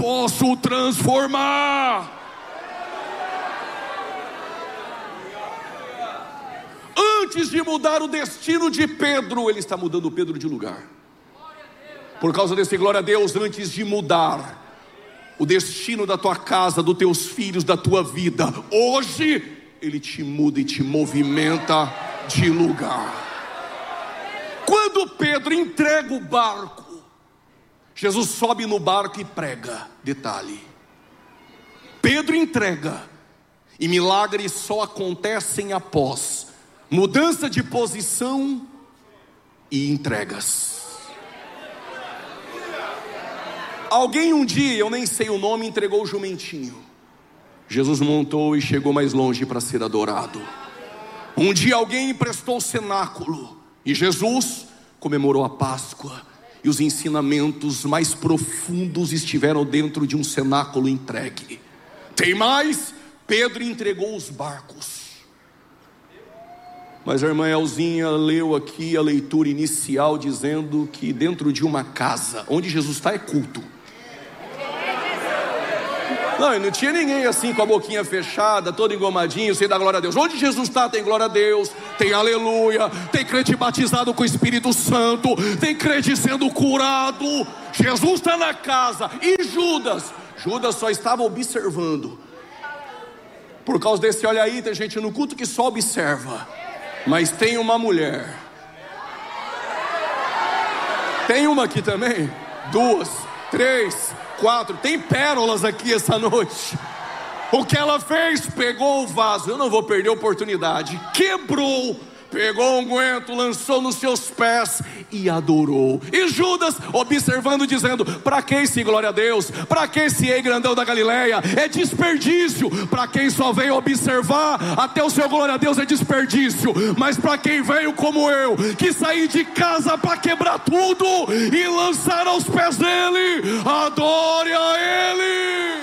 posso transformar. Antes de mudar o destino de Pedro, Ele está mudando Pedro de lugar. Por causa desse glória a Deus, antes de mudar o destino da tua casa, dos teus filhos, da tua vida, hoje Ele te muda e te movimenta de lugar. Quando Pedro entrega o barco, Jesus sobe no barco e prega. Detalhe: Pedro entrega, e milagres só acontecem após mudança de posição e entregas. Alguém um dia, eu nem sei o nome, entregou o jumentinho. Jesus montou e chegou mais longe para ser adorado. Um dia alguém emprestou o cenáculo, e Jesus comemorou a Páscoa. E os ensinamentos mais profundos estiveram dentro de um cenáculo entregue. Tem mais, Pedro entregou os barcos. Mas a irmã Elzinha leu aqui a leitura inicial dizendo que dentro de uma casa, onde Jesus está é culto. Não, e não tinha ninguém assim com a boquinha fechada, todo engomadinho, sem dar glória a Deus. Onde Jesus está tem glória a Deus, tem aleluia, tem crente batizado com o Espírito Santo, tem crente sendo curado. Jesus está na casa. E Judas só estava observando. Por causa desse olha aí, tem gente no culto que só observa. Mas tem uma mulher. Tem uma aqui também? 2, 3, 4. Tem pérolas aqui essa noite. O que ela fez? Pegou o vaso. Eu não vou perder a oportunidade. Quebrou. Pegou um unguento, lançou nos seus pés e adorou. E Judas observando, dizendo: para que esse glória a Deus? Para que esse ei grandão da Galileia? É desperdício. Para quem só veio observar, até o seu glória a Deus é desperdício. Mas para quem veio como eu, que saí de casa para quebrar tudo e lançar aos pés dele, adore a Ele.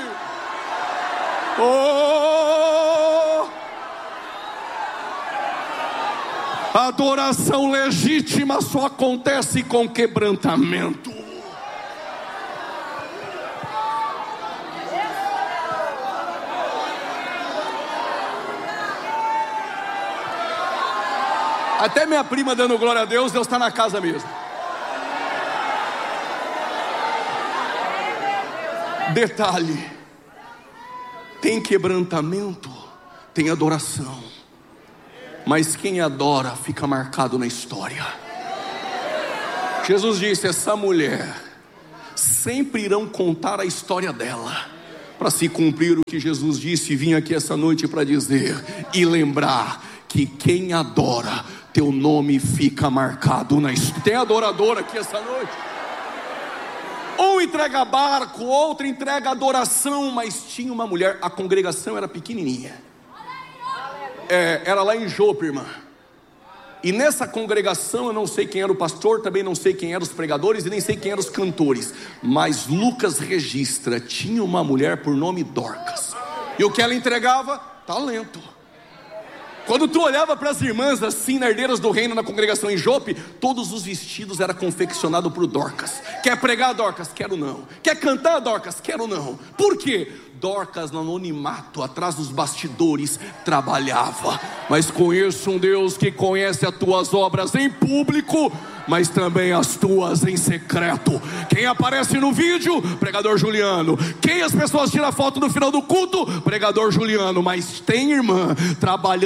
Adoração legítima só acontece com quebrantamento. Até minha prima dando glória a Deus, Deus está na casa mesmo. Detalhe: tem quebrantamento, tem adoração. Mas quem adora fica marcado na história. Jesus disse: essa mulher, sempre irão contar a história dela, para se cumprir o que Jesus disse. Vim aqui essa noite para dizer e lembrar que quem adora, teu nome fica marcado na história. Tem adorador aqui essa noite. Um entrega barco, outro entrega adoração. Mas tinha uma mulher, a congregação era pequenininha. Era lá em Jope, irmã. E nessa congregação eu não sei quem era o pastor, também não sei quem eram os pregadores e nem sei quem eram os cantores. Mas Lucas registra, tinha uma mulher por nome Dorcas. E o que ela entregava? Talento. Quando tu olhava para as irmãs assim, na herdeiras do reino, na congregação em Jope, todos os vestidos eram confeccionados por Dorcas. Quer pregar, Dorcas? Quero não. Quer cantar, Dorcas? Quero não. Por quê? Dorcas no anonimato, atrás dos bastidores, trabalhava. Mas conheço um Deus que conhece as tuas obras em público, mas também as tuas em secreto. Quem aparece no vídeo? Pregador Juliano. Quem as pessoas tiram foto no final do culto? Pregador Juliano. Mas tem irmã trabalhando